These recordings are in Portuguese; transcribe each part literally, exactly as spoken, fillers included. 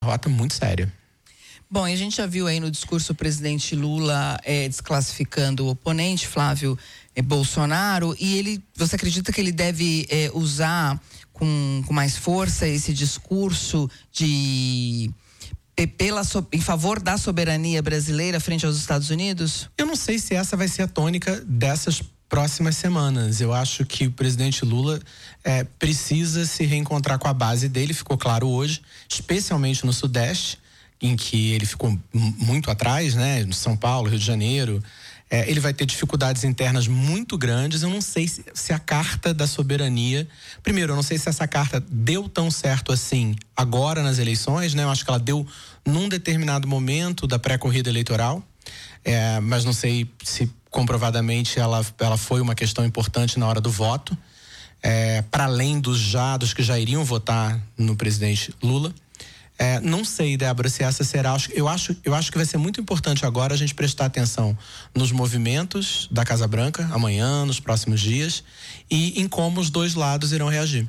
rota muito séria. Bom, e a gente já viu aí no discurso o presidente Lula é, desclassificando o oponente, Flávio é, Bolsonaro, e ele, você acredita que ele deve é, usar com, com mais força esse discurso de pela, em favor da soberania brasileira frente aos Estados Unidos? Eu não sei se essa vai ser a tônica dessas próximas semanas. Eu acho que o presidente Lula é, precisa se reencontrar com a base dele, ficou claro hoje, especialmente no Sudeste, em que ele ficou muito atrás, né? No São Paulo, Rio de Janeiro. É, ele vai ter dificuldades internas muito grandes. Eu não sei se, se a carta da soberania... Primeiro, eu não sei se essa carta deu tão certo assim agora nas eleições, né? Eu acho que ela deu num determinado momento da pré-corrida eleitoral. É, mas não sei se comprovadamente ela, ela foi uma questão importante na hora do voto. É, para além dos já, dos que já iriam votar no presidente Lula. É, não sei, Débora, se essa será. Eu acho, eu acho que vai ser muito importante agora a gente prestar atenção nos movimentos da Casa Branca amanhã, nos próximos dias, e em como os dois lados irão reagir.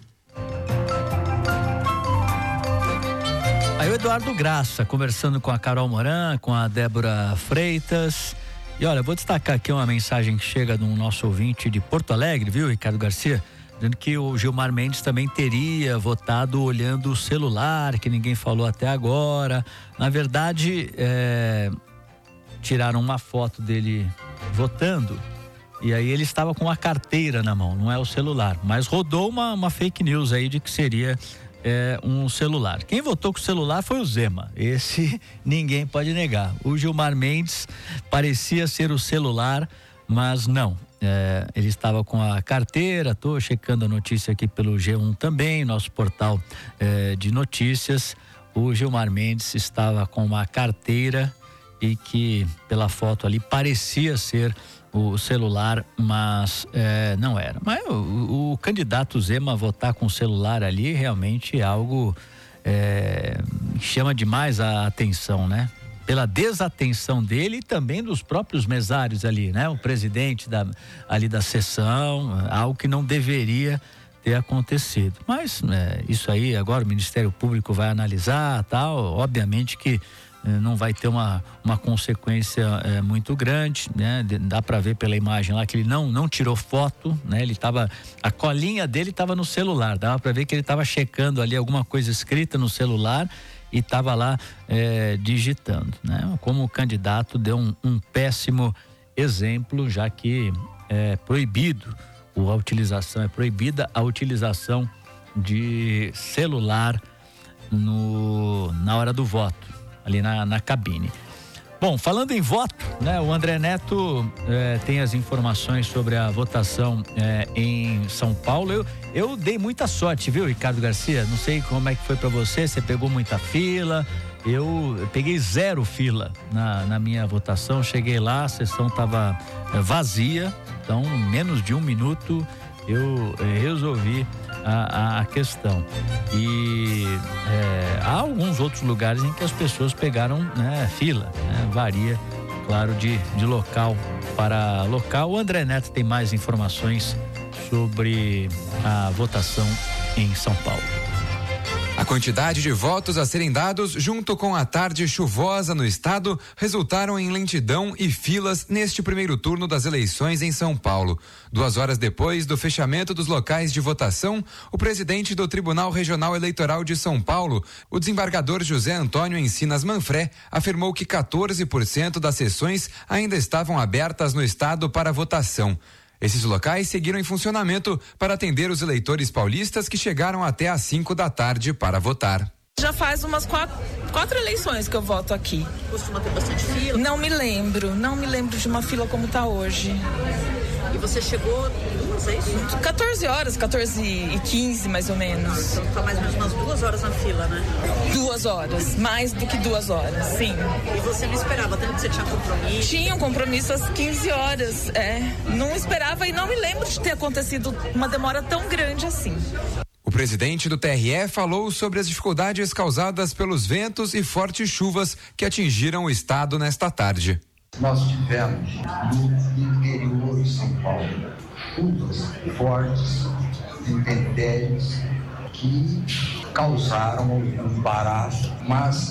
Aí o Eduardo Graça conversando com a Carol Moran, com a Débora Freitas. E olha, vou destacar aqui uma mensagem que chega do nosso ouvinte de Porto Alegre, viu, Ricardo Garcia? Dizendo que o Gilmar Mendes também teria votado olhando o celular, que ninguém falou até agora. Na verdade, é, tiraram uma foto dele votando e aí ele estava com uma carteira na mão, não é o celular. Mas rodou uma, uma fake news aí de que seria é, um celular. Quem votou com o celular foi o Zema. Esse ninguém pode negar. O Gilmar Mendes parecia ser o celular, mas não. É, ele estava com a carteira, estou checando a notícia aqui pelo G um também, nosso portal é, de notícias. O Gilmar Mendes estava com uma carteira e que pela foto ali parecia ser o celular, mas é, não era. Mas o, o candidato Zema votar com o celular ali realmente é algo é, chama demais a atenção, né? Pela desatenção dele e também dos próprios mesários ali, né? O presidente da, ali da sessão, algo que não deveria ter acontecido. Mas né, isso aí agora o Ministério Público vai analisar, tal. Obviamente que eh, não vai ter uma, uma consequência eh, muito grande, né? Dá para ver pela imagem lá que ele não não tirou foto, né? Ele tava, a colinha dele estava no celular, dava para ver que ele estava checando ali alguma coisa escrita no celular e estava lá é, digitando, né? Como candidato deu um, um péssimo exemplo, já que é proibido a utilização, é proibida a utilização de celular no, na hora do voto, ali na, na cabine. Bom, falando em voto, né? O André Neto é, tem as informações sobre a votação é, em São Paulo. Eu, eu dei muita sorte, viu, Ricardo Garcia? Não sei como é que foi pra você, você pegou muita fila. Eu, eu peguei zero fila na, na minha votação. Cheguei lá, a sessão tava é, vazia, então menos de um minuto eu é, resolvi a, a questão. E é, há alguns outros lugares em que as pessoas pegaram né, fila, né? Varia, claro, de, de local para local. O André Neto tem mais informações sobre a votação em São Paulo. A quantidade de votos a serem dados, junto com a tarde chuvosa no estado, resultaram em lentidão e filas neste primeiro turno das eleições em São Paulo. Duas horas depois do fechamento dos locais de votação, o presidente do Tribunal Regional Eleitoral de São Paulo, o desembargador José Antônio Encinas Manfré, afirmou que quatorze por cento das sessões ainda estavam abertas no estado para votação. Esses locais seguiram em funcionamento para atender os eleitores paulistas que chegaram até às cinco da tarde para votar. Já faz umas quatro, quatro eleições que eu voto aqui. Costuma ter bastante fila? Não me lembro, não me lembro de uma fila como está hoje. E você chegou duas, é isso? quatorze horas, quatorze e quinze mais ou menos. Então tá mais ou menos umas duas horas na fila, né? Duas horas, mais do que duas horas, sim. E você não esperava, tanto que você tinha compromisso? Tinha um compromisso às quinze horas, é. Não esperava e não me lembro de ter acontecido uma demora tão grande assim. O presidente do T R E falou sobre as dificuldades causadas pelos ventos e fortes chuvas que atingiram o estado nesta tarde. Nós tivemos no interior de São Paulo chuvas fortes, intempéries, que causaram um embaraço, mas